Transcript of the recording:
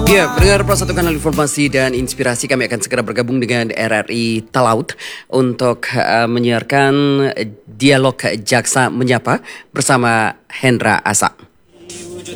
Ya, pendengar Pro Satu Kanal Informasi dan Inspirasi, kami akan segera bergabung dengan RRI Talaut untuk menyiarkan dialog Jaksa Menyapa bersama Hendra Asa.